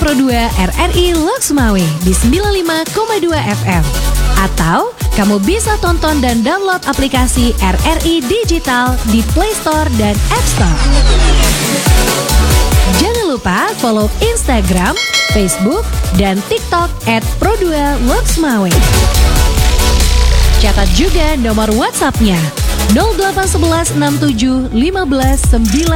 Pro 2 RRI Loksmawe di 95,2 FM. Atau kamu bisa tonton dan download aplikasi RRI Digital di Play Store dan App Store. Jangan lupa follow Instagram, Facebook, dan TikTok @Pro2 Loksmawe. Catat juga nomor WhatsApp-nya 0811 67 15 9